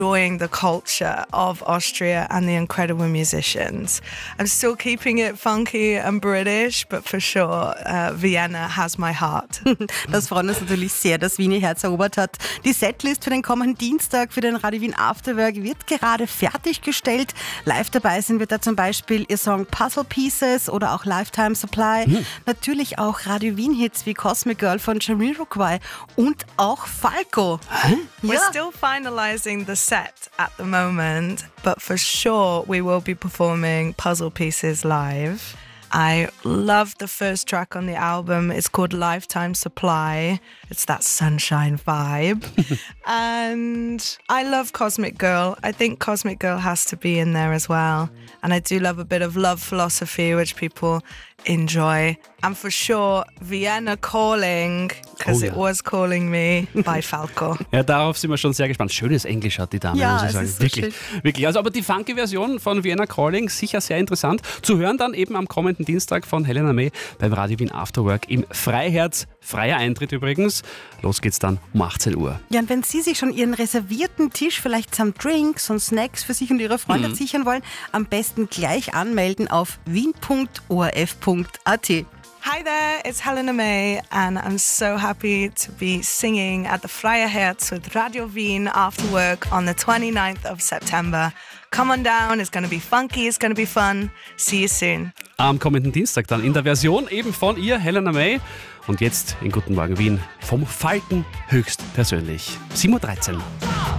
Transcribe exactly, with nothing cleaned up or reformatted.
enjoying the culture of Austria and the incredible musicians. I'm still keeping it funky and British, but for sure uh, Vienna has my heart. Das freut uns natürlich sehr, dass Wien ihr Herz erobert hat. Die Setlist für den kommenden Dienstag für den Radio Wien Afterwork wird gerade fertiggestellt. Live dabei sind wir da zum Beispiel ihr Song Puzzle Pieces oder auch Lifetime Supply. Mhm. Natürlich auch Radio Wien Hits wie Cosmic Girl von Jamiroquai und auch Falco. Huh? We're ja. still finalizing the set at the moment, but for sure we will be performing Puzzle Pieces live. I love the first track on the album. It's called Lifetime Supply. It's that sunshine vibe. And I love Cosmic Girl. I think Cosmic Girl has to be in there as well. And I do love a bit of love philosophy, which people enjoy. And for sure, Vienna Calling, because oh, ja. it was calling me, by Falco. Ja, darauf sind wir schon sehr gespannt. Schönes Englisch hat die Dame, ja, muss ich sagen. Ist so wirklich, wirklich. Also, aber die funky Version von Vienna Calling, sicher sehr interessant. Zu hören dann eben am kommenden Dienstag von Helena May beim Radio Wien Afterwork im Freiherz. Freier Eintritt übrigens. Los geht's dann um achtzehn Uhr. Ja, und wenn Sie sich schon Ihren reservierten Tisch vielleicht samt Drinks und Snacks für sich und Ihre Freunde mhm. sichern wollen, am besten gleich anmelden auf wien punkt o r f punkt a t. Hi there, it's Helena May and I'm so happy to be singing at the Freier Herz with Radio Wien after work on the twenty-ninth of September. Come on down, it's going to be funky, it's going to be fun. See you soon. Am kommenden Dienstag dann in der Version eben von ihr, Helena May. Und jetzt in Guten Morgen Wien vom Falken höchstpersönlich. sieben Uhr dreizehn.